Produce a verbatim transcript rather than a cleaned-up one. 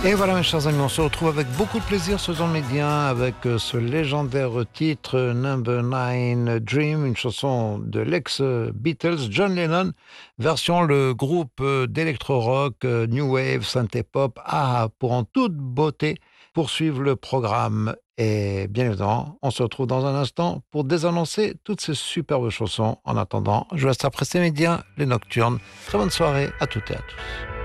Et voilà mes chers amis, on se retrouve avec beaucoup de plaisir ce Zone Média avec euh, ce légendaire titre euh, Number Nine Dream, une chanson de l'ex-Beatles John Lennon, version le groupe euh, d'électro-rock, euh, New Wave, synthé-pop, ah, pour en toute beauté poursuivre le programme. Et bien évidemment, on se retrouve dans un instant pour désannoncer toutes ces superbes chansons. En attendant, je reste après ces médias, les Nocturnes. Très bonne soirée à toutes et à tous.